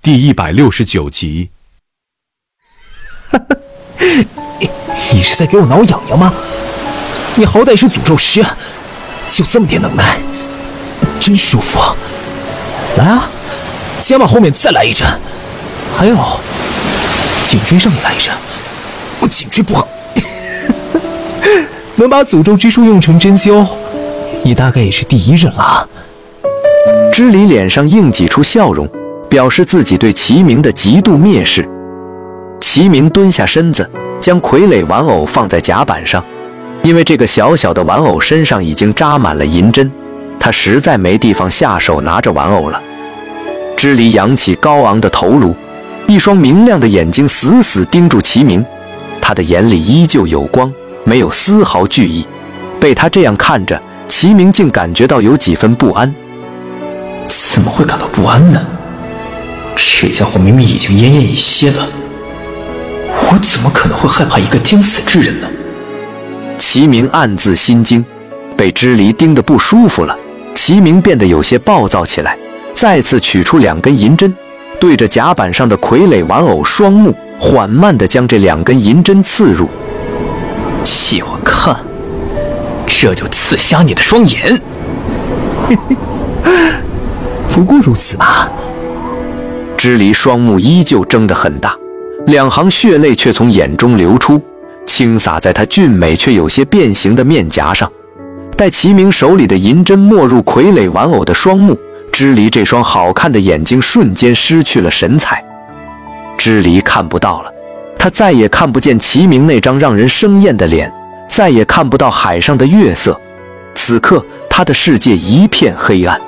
第169集。 你是在给我挠痒痒吗？你好歹是诅咒师，就这么点能耐，真舒服。来啊，肩膀后面再来一针，还有颈椎上面来一针。我颈椎不好，能把诅咒之术用成针灸，你大概也是第一人了。 知礼脸上硬挤出笑容，表示自己对齐明的极度蔑视。齐明蹲下身子，将傀儡玩偶放在甲板上，因为这个小小的玩偶身上已经扎满了银针，他实在没地方下手拿着玩偶了。知礼扬起高昂的头颅，一双明亮的眼睛死死盯住齐明，他的眼里依旧有光，没有丝毫惧意。被他这样看着，齐明竟感觉到有几分不安。 怎么会感到不安呢？这家伙明明已经奄奄一息了，我怎么可能会害怕一个将死之人呢？ 齐明暗自心惊，被知礼盯得不舒服了，齐明变得有些暴躁起来，再次取出2根银针，对着甲板上的傀儡玩偶双目，缓慢地将这2根银针刺入。 喜欢看，这就刺瞎你的双眼。不过如此嘛。 知礼双目依旧睁得很大，2行血泪却从眼中流出，倾洒在他俊美却有些变形的面颊上。待齐明手里的银针没入傀儡玩偶的双目，知礼这双好看的眼睛瞬间失去了神采。知礼看不到了，他再也看不见齐明那张让人生厌的脸，再也看不到海上的月色。此刻，他的世界一片黑暗。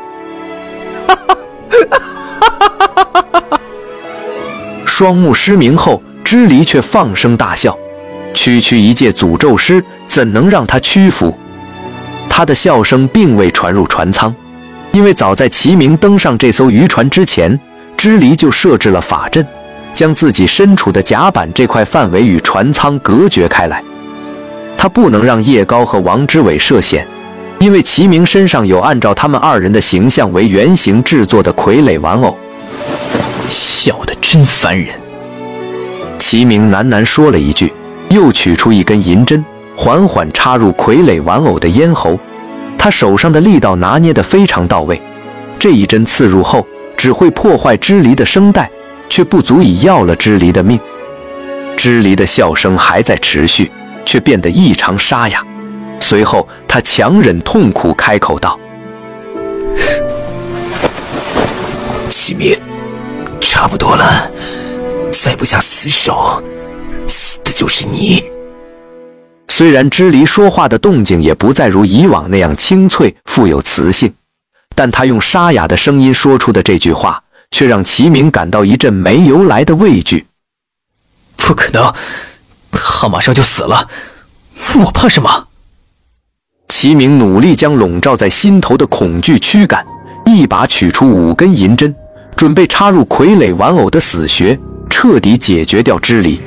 双目失明后，知礼却放声大笑。区区一介诅咒师，怎能让他屈服？他的笑声并未传入船舱，因为早在齐明登上这艘渔船之前，知礼就设置了法阵，将自己身处的甲板这块范围与船舱隔绝开来。他不能让叶高和王之伟涉险，因为齐明身上有按照他们2人的形象为原型制作的傀儡玩偶。 笑得真烦人。 齐明喃喃说了一句，又取出1根银针，缓缓插入傀儡玩偶的咽喉。他手上的力道拿捏得非常到位，这一针刺入后，只会破坏知礼的声带，却不足以要了知礼的命。知礼的笑声还在持续，却变得异常沙哑。随后，他强忍痛苦开口道：“ 齐明，差不多了，再不下死手，死的就是你。” 虽然知礼说话的动静也不再如以往那样清脆富有磁性，但他用沙哑的声音说出的这句话，却让齐明感到一阵没由来的畏惧。 不可能，他马上就死了，我怕什么？ 齐明努力将笼罩在心头的恐惧驱赶，一把取出5根银针，准备插入傀儡玩偶的死穴，彻底解决掉知礼。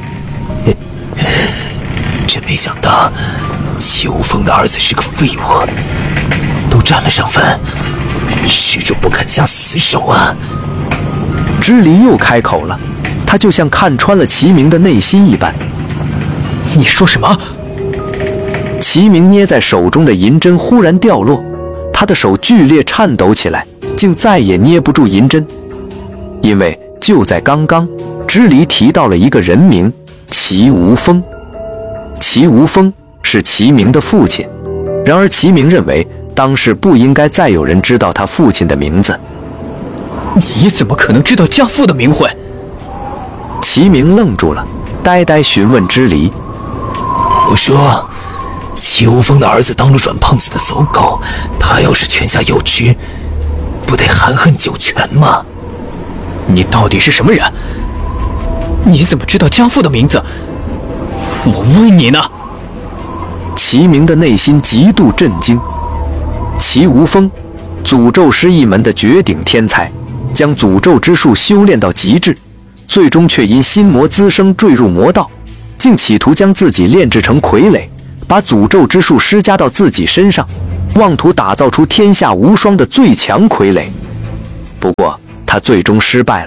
真没想到，齐无风的儿子是个废物，都占了上风，始终不肯下死手啊！ 知礼又开口了，他就像看穿了齐明的内心一般。 你说什么？ 齐明捏在手中的银针忽然掉落，他的手剧烈颤抖起来，竟再也捏不住银针。因为就在刚刚，知礼提到了一个人名——齐无风。齐无风是齐明的父亲，然而齐明认为当时不应该再有人知道他父亲的名字。 你怎么可能知道家父的名讳？ 齐明愣住了，呆呆询问知礼：“ 我说，齐无风的儿子当了软胖子的走狗，他要是泉下有知，不得含恨九泉吗？你到底是什么人？你怎么知道家父的名字？我问你呢！” 齐明的内心极度震惊。齐无风，诅咒师一门的绝顶天才，将诅咒之术修炼到极致，最终却因心魔滋生坠入魔道，竟企图将自己炼制成傀儡，把诅咒之术施加到自己身上，妄图打造出天下无双的最强傀儡。不过他最终失败了，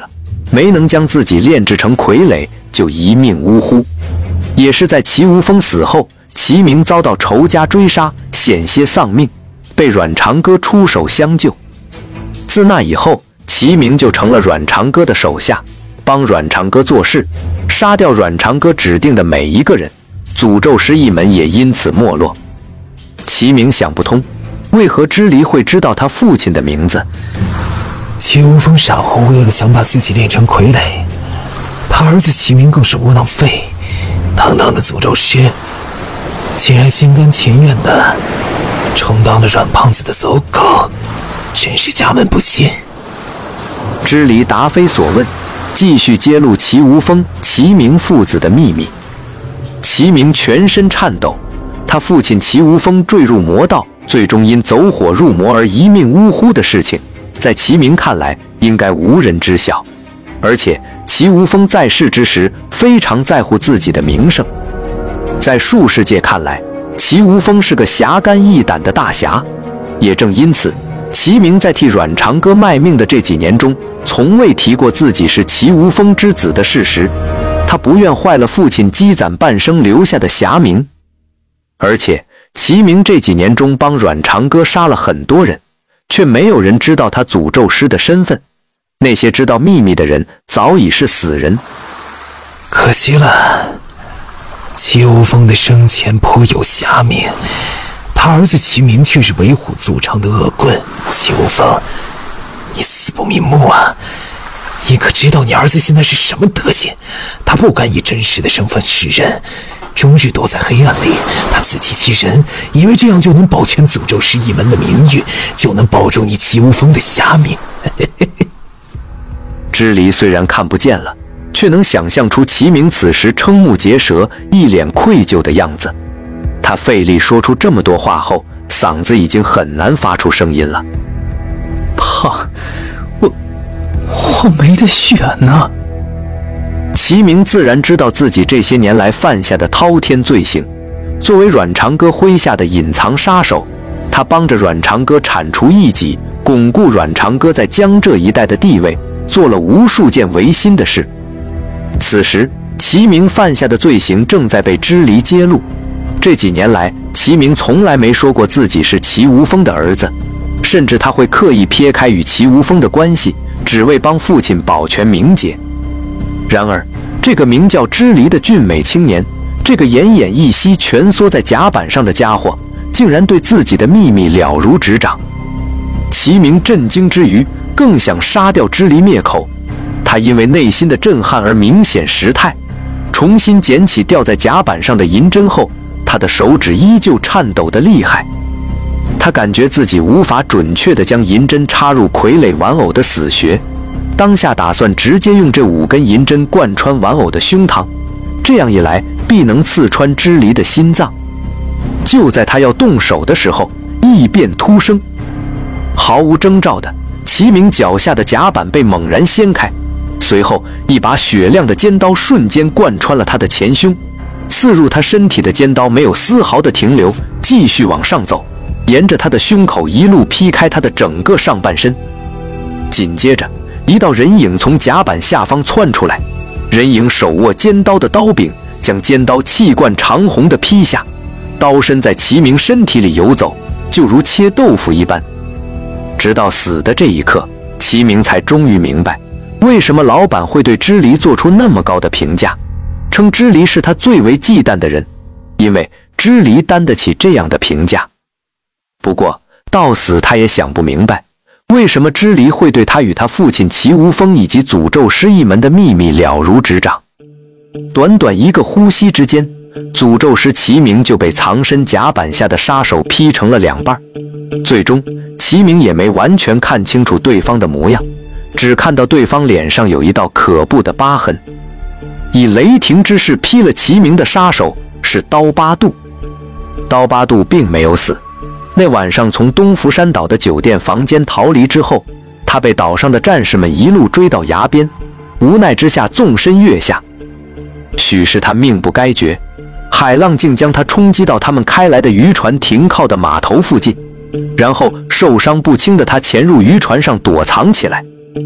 没能将自己炼制成傀儡，就一命呜呼。也是在齐无风死后，齐明遭到仇家追杀，险些丧命，被阮长歌出手相救。自那以后，齐明就成了阮长歌的手下，帮阮长歌做事，杀掉阮长歌指定的每一个人，诅咒师一门也因此没落。齐明想不通，为何支离会知道他父亲的名字？ 齐无风傻乎乎的想把自己炼成傀儡，他儿子齐明更是窝囊废，堂堂的诅咒师，竟然心甘情愿的充当了阮胖子的走狗，真是家门不幸。 支离答非所问，继续揭露齐无风、齐明父子的秘密。齐明全身颤抖，他父亲齐无风坠入魔道，最终因走火入魔而一命呜呼的事情，在齐明看来应该无人知晓。而且齐无风在世之时非常在乎自己的名声，在术士界看来，齐无风是个侠肝义胆的大侠。也正因此，齐明在替阮长歌卖命的这几年中，从未提过自己是齐无风之子的事实。他不愿坏了父亲积攒半生留下的侠名。而且齐明这几年中帮阮长歌杀了很多人，却没有人知道他诅咒师的身份。那些知道秘密的人早已是死人。 可惜了，齐无风的生前颇有侠名，他儿子齐明却是为虎作伥的恶棍。齐无风，你死不瞑目啊！你可知道你儿子现在是什么德行？他不敢以真实的身份示人，终日躲在黑暗里，他自欺欺人，以为这样就能保全诅咒师一门的名誉，就能保住你齐无风的侠名。 支离虽然看不见了，却能想象出齐明此时瞠目结舌、一脸愧疚的样子。他费力说出这么多话后，嗓子已经很难发出声音了。 爸，我没得选呢。 齐明自然知道自己这些年来犯下的滔天罪行。作为阮长歌麾下的隐藏杀手，他帮着阮长歌铲除异己，巩固阮长歌在江浙一带的地位，做了无数件违心的事。此时，齐明犯下的罪行正在被支离揭露。这几年来，齐明从来没说过自己是齐无风的儿子，甚至他会刻意撇开与齐无风的关系，只为帮父亲保全名节。然而，这个名叫支离的俊美青年，这个奄奄一息蜷缩在甲板上的家伙，竟然对自己的秘密了如指掌。齐明震惊之余，更想杀掉支离灭口。他因为内心的震撼而明显失态，重新捡起吊在甲板上的银针后，他的手指依旧颤抖得厉害。他感觉自己无法准确地将银针插入傀儡玩偶的死穴，当下打算直接用这5根银针贯穿玩偶的胸膛，这样一来必能刺穿支离的心脏。就在他要动手的时候，异变突生，毫无征兆的，齐明脚下的甲板被猛然掀开，随后一把雪亮的尖刀瞬间贯穿了他的前胸。刺入他身体的尖刀没有丝毫的停留，继续往上走，沿着他的胸口一路劈开他的整个上半身。紧接着，一道人影从甲板下方窜出来，人影手握尖刀的刀柄，将尖刀气贯长虹地劈下，刀身在齐明身体里游走，就如切豆腐一般。直到死的这一刻，齐明才终于明白，为什么老板会对支离做出那么高的评价，称支离是他最为忌惮的人，因为支离担得起这样的评价。不过到死他也想不明白，为什么支离会对他与他父亲齐无风以及诅咒师一门的秘密了如指掌。短短一个呼吸之间，诅咒师齐明就被藏身甲板下的杀手劈成了2半。最终齐明也没完全看清楚对方的模样，只看到对方脸上有一道可怖的疤痕。以雷霆之势劈了齐明的杀手是刀疤肚。刀疤肚并没有死，那晚上从东福山岛的酒店房间逃离之后，他被岛上的战士们一路追到崖边，无奈之下纵身跃下。许是他命不该绝，海浪竟将他冲击到他们开来的渔船停靠的码头附近，然后受伤不轻的他潜入渔船上躲藏起来。